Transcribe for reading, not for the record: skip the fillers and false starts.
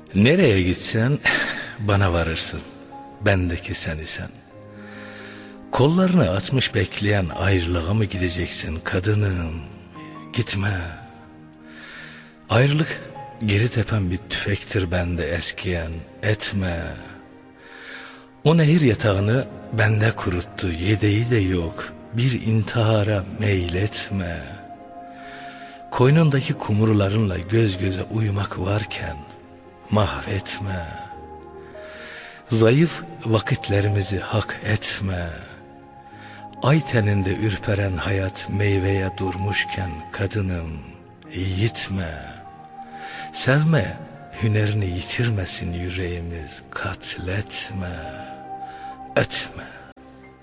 Nereye gitsen bana varırsın, bendeki sen isen. Kollarını atmış bekleyen ayrılığa mı gideceksin kadınım? Gitme. Ayrılık geri tepen bir tüfektir bende eskiyen, etme. O nehir yatağını bende kuruttu, yedeği de yok, bir intihara meyletme. Koynundaki kumrularınla göz göze uyumak varken mahvetme. Zayıf vakitlerimizi hak etme. Ay teninde ürperen hayat meyveye durmuşken kadınım, yiğitme. Sevme, hünerini yitirmesin yüreğimiz, katletme, etme.